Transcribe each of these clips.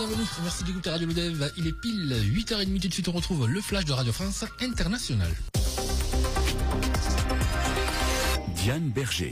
bienvenue. Merci d'écouter Radio Lodev. Il est pile 8h30 tout de suite. On retrouve le flash de Radio France International. Diane Berger.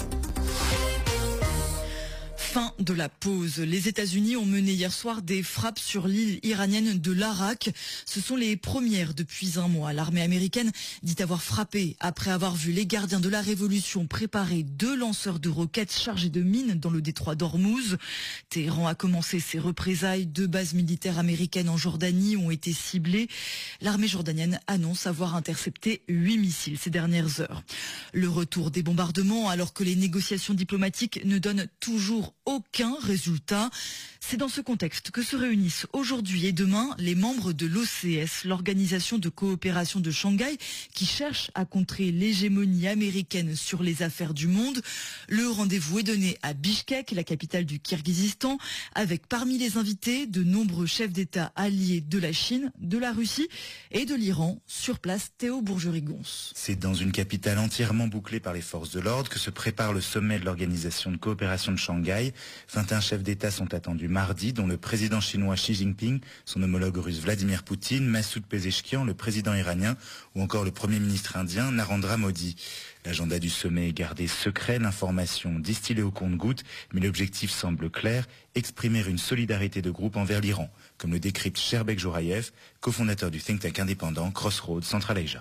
Fin de la pause. Les États-Unis ont mené hier soir des frappes sur l'île iranienne de l'Arak. Ce sont les premières depuis un mois. L'armée américaine dit avoir frappé après avoir vu les gardiens de la révolution préparer 2 lanceurs de roquettes chargés de mines dans le détroit d'Ormuz. Téhéran a commencé ses représailles. 2 bases militaires américaines en Jordanie ont été ciblées. L'armée jordanienne annonce avoir intercepté 8 missiles ces dernières heures. Le retour des bombardements alors que les négociations diplomatiques ne donnent toujours aucun résultat. C'est dans ce contexte que se réunissent aujourd'hui et demain les membres de l'OCS, l'organisation de coopération de Shanghai, qui cherche à contrer l'hégémonie américaine sur les affaires du monde. Le rendez-vous est donné à Bishkek, la capitale du Kirghizistan, avec parmi les invités de nombreux chefs d'État alliés de la Chine, de la Russie et de l'Iran. Sur place, Théo Bourgerie-Gonce. C'est dans une capitale entièrement bouclée par les forces de l'ordre que se prépare le sommet de l'organisation de coopération de Shanghai. 21 chefs d'État sont attendus mardi, dont le président chinois Xi Jinping, son homologue russe Vladimir Poutine, Massoud Pezeshkian, le président iranien, ou encore le premier ministre indien Narendra Modi. L'agenda du sommet est gardé secret, l'information distillée au compte-gouttes, mais l'objectif semble clair, exprimer une solidarité de groupe envers l'Iran, comme le décrypte Sherbek Jorayev, cofondateur du think tank indépendant Crossroads Central Asia.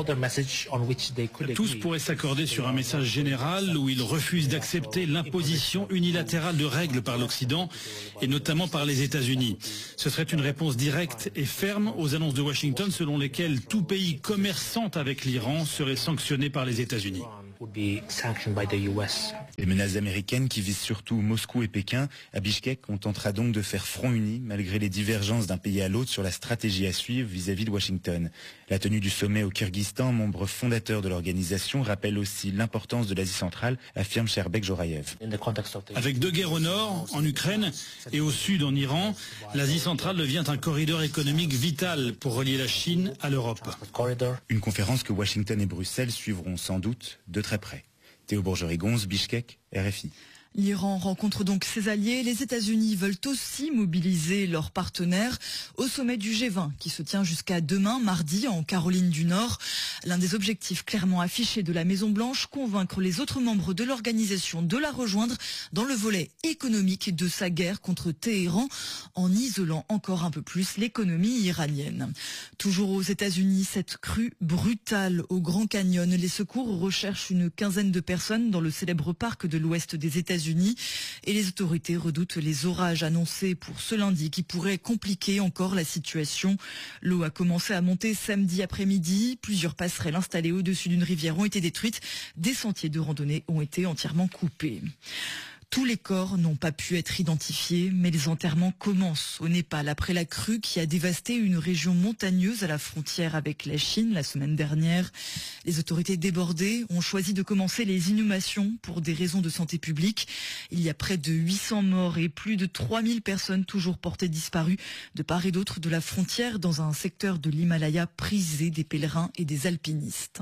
Tous pourraient s'accorder sur un message général où ils refusent d'accepter l'imposition unilatérale de règles par l'Occident et notamment par les États-Unis. Ce serait une réponse directe et ferme aux annonces de Washington selon lesquelles tout pays commerçant avec l'Iran serait sanctionné par les États-Unis. Les menaces américaines qui visent surtout Moscou et Pékin, à Bishkek, on tentera donc de faire front uni malgré les divergences d'un pays à l'autre sur la stratégie à suivre vis-à-vis de Washington. La tenue du sommet au Kyrgyzstan, membre fondateur de l'organisation, rappelle aussi l'importance de l'Asie centrale, affirme Sherbek Jorayev. Avec 2 guerres au nord, en Ukraine, et au sud, en Iran, l'Asie centrale devient un corridor économique vital pour relier la Chine à l'Europe. Une conférence que Washington et Bruxelles suivront sans doute de très près. Théo Bourgerie-Gonce, Bishkek, RFI. L'Iran rencontre donc ses alliés. Les États-Unis veulent aussi mobiliser leurs partenaires au sommet du G20 qui se tient jusqu'à demain, mardi, en Caroline du Nord. L'un des objectifs clairement affichés de la Maison-Blanche, convaincre les autres membres de l'organisation de la rejoindre dans le volet économique de sa guerre contre Téhéran, en isolant encore un peu plus l'économie iranienne. Toujours aux États-Unis, cette crue brutale au Grand Canyon. Les secours recherchent une quinzaine de personnes dans le célèbre parc de l'ouest des États-Unis. Et les autorités redoutent les orages annoncés pour ce lundi qui pourraient compliquer encore la situation. L'eau a commencé à monter samedi après-midi. Plusieurs passerelles installées au-dessus d'une rivière ont été détruites. Des sentiers de randonnée ont été entièrement coupés. Tous les corps n'ont pas pu être identifiés, mais les enterrements commencent au Népal après la crue qui a dévasté une région montagneuse à la frontière avec la Chine la semaine dernière. Les autorités débordées ont choisi de commencer les inhumations pour des raisons de santé publique. Il y a près de 800 morts et plus de 3000 personnes toujours portées disparues de part et d'autre de la frontière dans un secteur de l'Himalaya prisé des pèlerins et des alpinistes.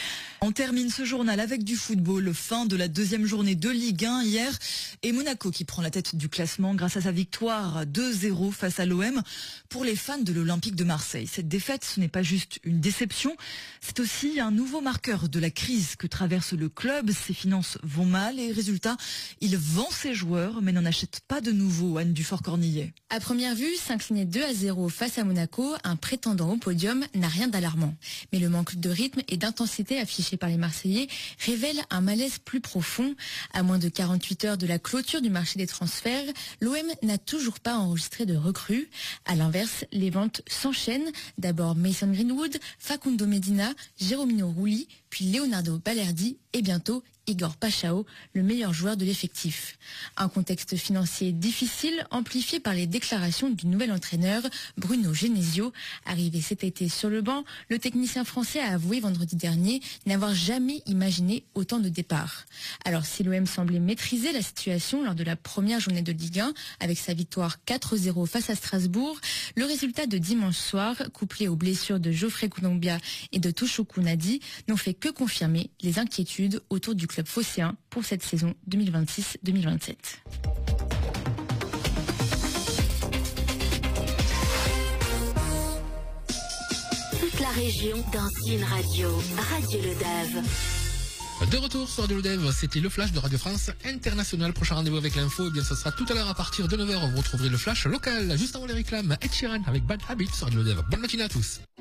On termine ce journal avec du football. Fin de la 2e journée de Ligue 1 hier. Et Monaco qui prend la tête du classement grâce à sa victoire 2-0 face à l'OM. Pour les fans de l'Olympique de Marseille, cette défaite, ce n'est pas juste une déception. C'est aussi un nouveau marqueur de la crise que traverse le club. Ses finances vont mal et résultat, il vend ses joueurs mais n'en achète pas de nouveaux. Anne Dufort-Cornillet. À première vue, s'incliner 2-0 face à Monaco, un prétendant au podium, n'a rien d'alarmant. Mais le manque de rythme et d'intensité affiché par les Marseillais révèle un malaise plus profond. À moins de 48 heures de la clôture du marché des transferts, l'OM n'a toujours pas enregistré de recrues. À l'inverse, les ventes s'enchaînent. D'abord Mason Greenwood, Facundo Medina, Jérôme Rulli, puis Leonardo Balerdi et bientôt Igor Pachao, le meilleur joueur de l'effectif. Un contexte financier difficile, amplifié par les déclarations du nouvel entraîneur Bruno Genesio. Arrivé cet été sur le banc, le technicien français a avoué vendredi dernier n'avoir jamais imaginé autant de départs. Alors si l'OM semblait maîtriser la situation lors de la première journée de Ligue 1 avec sa victoire 4-0 face à Strasbourg, le résultat de dimanche soir, couplé aux blessures de Geoffrey Kounombia et de Toushoku Nadi, n'ont fait que confirmer les inquiétudes autour du club phocéen pour cette saison 2026-2027. la région dans une radio. Radio Le Dave. De retour sur Radio Le Dave, c'était le flash de Radio France International. Prochain rendez-vous avec l'info, eh bien ce sera tout à l'heure à partir de 9h. Vous retrouverez le flash local. Juste avant les réclames, Ed Sheeran avec Bad Habits sur Radio Le Dave. Bonne matinée à tous.